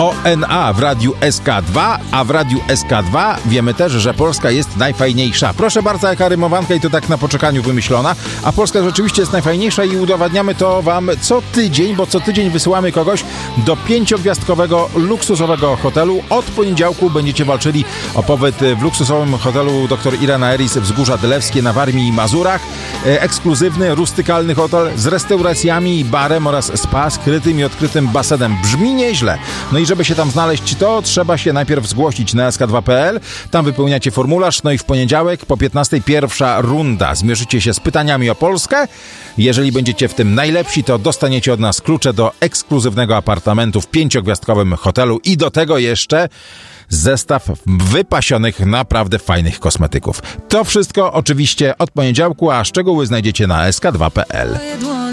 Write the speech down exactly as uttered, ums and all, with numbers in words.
O N A w Radiu S K dwa, a w Radiu S K dwa wiemy też, że Polska jest najfajniejsza. Proszę bardzo, jaka rymowanka i to tak na poczekaniu wymyślona. A Polska rzeczywiście jest najfajniejsza i udowadniamy to wam co tydzień, bo co tydzień wysyłamy kogoś do pięciogwiazdkowego, luksusowego hotelu. Od poniedziałku będziecie walczyli o pobyt w luksusowym hotelu dr Irena Eris Wzgórza Dylewskie na Warmii i Mazurach. Ekskluzywny, rustykalny hotel z restauracjami i barem oraz spa skrytym i odkrytym basenem. Brzmi nieźle. No i żeby się tam znaleźć, to trzeba się najpierw zgłosić na S K dwa kropka P L. Tam wypełniacie formularz, no i w poniedziałek po piętnastej pierwsza runda. Zmierzycie się z pytaniami o Polskę. Jeżeli będziecie w tym najlepsi, to dostaniecie od nas klucze do ekskluzywnego apartamentu w pięciogwiazdkowym hotelu i do tego jeszcze zestaw wypasionych, naprawdę fajnych kosmetyków. To wszystko oczywiście od poniedziałku, a szczegóły znajdziecie na S K dwa kropka P L.